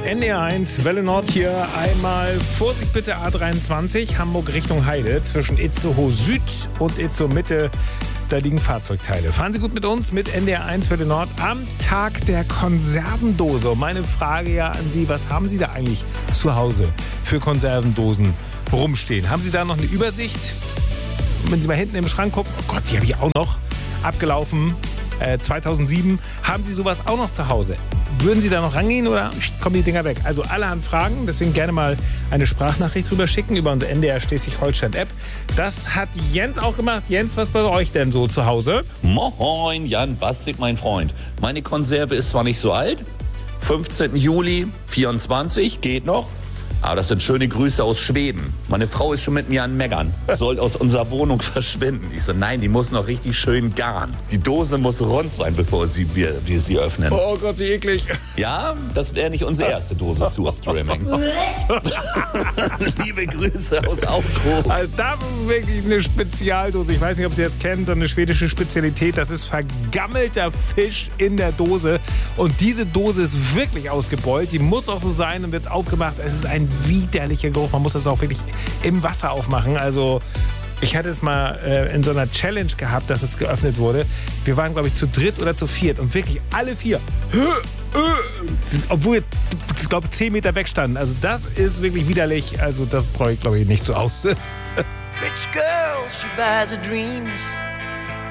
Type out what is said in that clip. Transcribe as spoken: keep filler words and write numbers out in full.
N D R eins, Welle Nord hier. Einmal Vorsicht bitte A dreiundzwanzig, Hamburg Richtung Heide. Zwischen Itzehoe Süd und Itzehoe Mitte, da liegen Fahrzeugteile. Fahren Sie gut mit uns, mit N D R eins, Welle Nord, am Tag der Konservendose. Und meine Frage ja an Sie, was haben Sie da eigentlich zu Hause für Konservendosen rumstehen? Haben Sie da noch eine Übersicht? Wenn Sie mal hinten im Schrank gucken, oh Gott, die habe ich auch noch, abgelaufen, äh, zweitausendsieben. Haben Sie sowas auch noch zu Hause? Würden Sie da noch rangehen oder kommen die Dinger weg? Also allerhand Fragen, deswegen gerne mal eine Sprachnachricht rüber schicken über unsere N D R Schleswig-Holstein-App. Das hat Jens auch gemacht. Jens, was bei euch denn so zu Hause? Moin, Jan Bastik, mein Freund. Meine Konserve ist zwar nicht so alt, fünfzehnten Juli vierundzwanzig, geht noch. Aber das sind schöne Grüße aus Schweden. Meine Frau ist schon mit mir an Meckern. Soll aus unserer Wohnung verschwinden. Ich so, nein, die muss noch richtig schön garen. Die Dose muss rund sein, bevor sie, wir, wir sie öffnen. Oh Gott, wie eklig. Ja, das wäre nicht unsere erste Dose Surströmming. Liebe Grüße aus Aufkrog. Also das ist wirklich eine Spezialdose. Ich weiß nicht, ob Sie das kennen, so eine schwedische Spezialität. Das ist vergammelter Fisch in der Dose. Und diese Dose ist wirklich ausgebeult. Die muss auch so sein und wird aufgemacht. Es ist ein widerlicher Geruch. Man muss das auch wirklich im Wasser aufmachen. Also ich hatte es mal äh, in so einer Challenge gehabt, dass es geöffnet wurde. Wir waren, glaube ich, zu dritt oder zu viert und wirklich alle vier, obwohl wir, ich glaube, zehn Meter weg standen. Also das ist wirklich widerlich. Also das brauche ich, glaube ich, nicht zu Hause. Rich girl, she buys her dreams.